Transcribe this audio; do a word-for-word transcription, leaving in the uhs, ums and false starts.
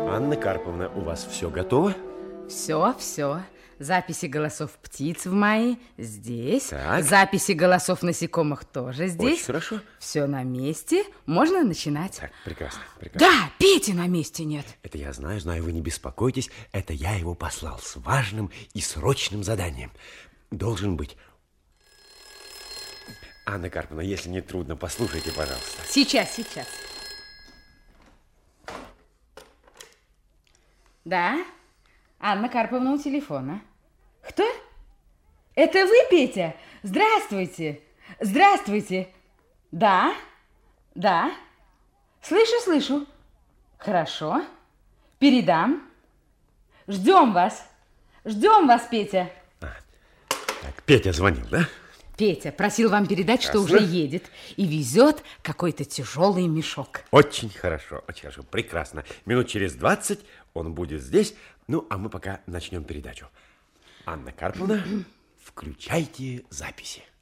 Анна Карповна, у вас все готово? Все, все. Записи голосов птиц в мае здесь. Так. Записи голосов насекомых тоже здесь. Очень хорошо. Все на месте. Можно начинать. Так, прекрасно, прекрасно. Да, Пети на месте нет. Это я знаю, знаю, вы не беспокойтесь. Это я его послал с важным и срочным заданием. Должен быть. Анна Карповна, если не трудно, послушайте, пожалуйста. Сейчас, сейчас. Да, Анна Карповна у телефона. Кто? Это вы, Петя? Здравствуйте. Здравствуйте. Да, да. Слышу, слышу. Хорошо. Передам. Ждем вас. Ждем вас, Петя. А, так, Петя звонил, да? Петя просил вам передать, Ясно. что уже едет и везет какой-то тяжелый мешок. Очень хорошо, очень хорошо, прекрасно. Минут через двадцать он будет здесь. Ну, а мы пока начнем передачу. Анна Карповна, включайте записи.